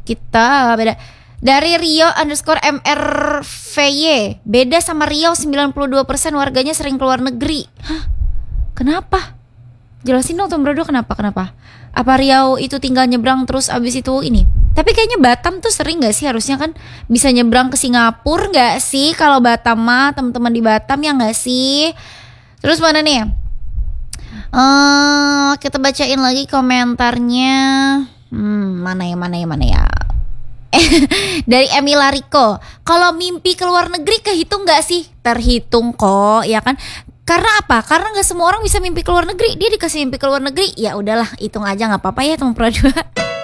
Kita beda. Dari Rio underscore MRVY, beda sama Riau 92% warganya sering keluar negeri. Hah? Kenapa? Jelasin dong Tom Brodo kenapa? Apa Riau itu tinggal nyebrang terus abis itu ini? Tapi kayaknya Batam tuh sering gak sih? Harusnya kan bisa nyebrang ke Singapura gak sih? Kalau Batam mah teman-teman di Batam ya gak sih? Terus mana nih? Kita bacain lagi komentarnya. Mana ya? Dari Emila Riko, kalau mimpi keluar negeri kehitung gak sih? Terhitung kok, ya kan? Karena apa? Karena nggak semua orang bisa mimpi keluar negeri. Dia dikasih mimpi keluar negeri, ya udahlah, hitung aja nggak apa-apa ya teman Pro 2.